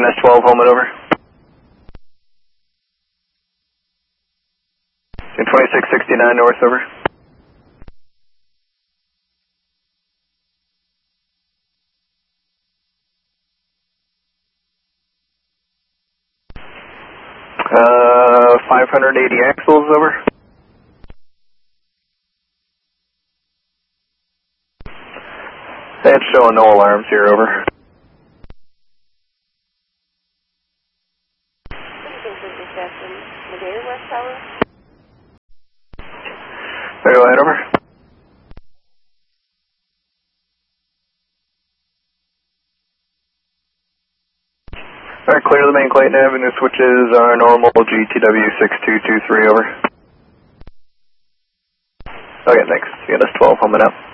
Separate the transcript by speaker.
Speaker 1: NS12, home and over. In 2669 north, over. Uh, 580 axles, over. It's showing no alarms here, over. Go ahead, over. Alright, clear the main Clayton Avenue switches are normal GTW 6223, over. Okay, thanks. NS12, home and out.